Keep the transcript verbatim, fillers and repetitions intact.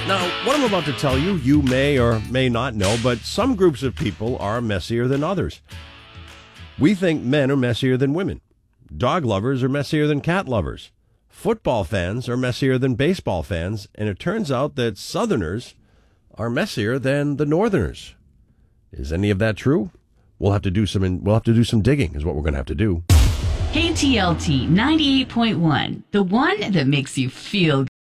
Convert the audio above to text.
Now, what I'm about to tell you, you may or may not know, but some groups of people are messier than others. We think men are messier than women. Dog lovers are messier than cat lovers. Football fans are messier than baseball fans. And it turns out that Southerners are messier than the Northerners. Is any of that true? We'll have to do some, we'll have to do some digging is what we're going to have to do. K T L T ninety-eight point one, the one that makes you feel